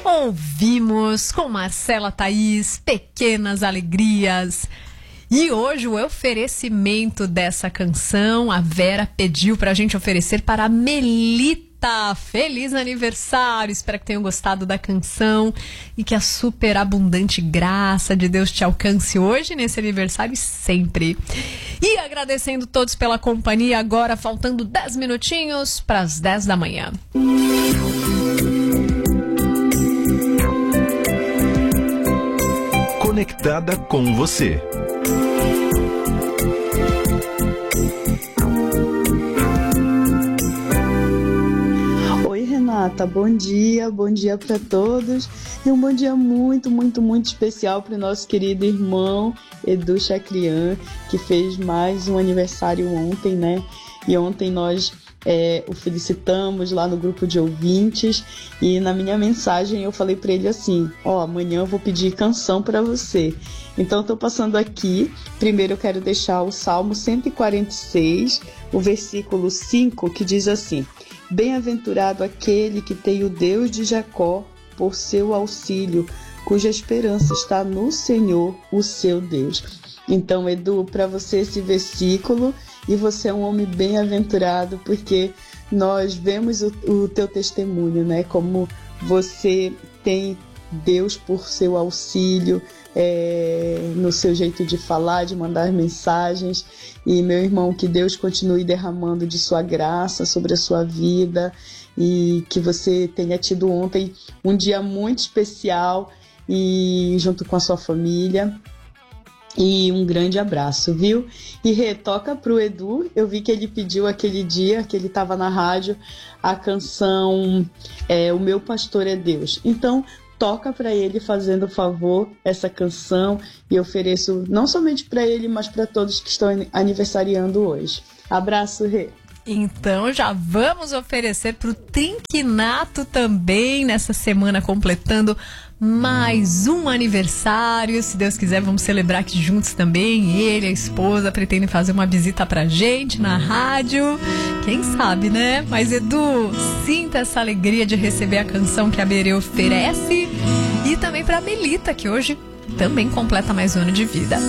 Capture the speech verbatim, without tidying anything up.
Ouvimos com Marcela Thaís, Pequenas Alegrias. E hoje o oferecimento dessa canção, a Vera pediu pra gente oferecer para a Melita. Feliz aniversário, espero que tenham gostado da canção e que a superabundante graça de Deus te alcance hoje nesse aniversário e sempre. E agradecendo todos pela companhia, agora faltando dez minutinhos para as dez da manhã. Conectada com você. Oi, Renata, bom dia, bom dia para todos e um bom dia muito, muito, muito especial para o nosso querido irmão Edu Chacrian, que fez mais um aniversário ontem, né? E ontem nós é, o felicitamos lá no grupo de ouvintes e na minha mensagem eu falei para ele assim, ó, oh, amanhã eu vou pedir canção para você. Então eu tô passando aqui, primeiro eu quero deixar o Salmo cento e quarenta e seis, o versículo cinco, que diz assim: bem-aventurado aquele que tem o Deus de Jacó por seu auxílio, cuja esperança está no Senhor, o seu Deus. Então, Edu, para você esse versículo, e você é um homem bem-aventurado, porque nós vemos o, o teu testemunho, né? Como você tem Deus por seu auxílio, é, no seu jeito de falar, de mandar mensagens. E, meu irmão, que Deus continue derramando de sua graça sobre a sua vida e que você tenha tido ontem um dia muito especial e junto com a sua família. E um grande abraço, viu? E retoca pro Edu, eu vi que ele pediu aquele dia que ele estava na rádio a canção é, O Meu Pastor é Deus. Então, toca para ele fazendo favor essa canção e ofereço não somente para ele, mas para todos que estão aniversariando hoje. Abraço, Rê. Então já vamos oferecer para o Trinquinato também nessa semana, completando mais um aniversário. Se Deus quiser, vamos celebrar aqui juntos também. Ele e a esposa pretendem fazer uma visita pra gente na rádio. Quem sabe, né? Mas, Edu, sinta essa alegria de receber a canção que a Berê oferece. E também pra Melita, que hoje também completa mais um ano de vida.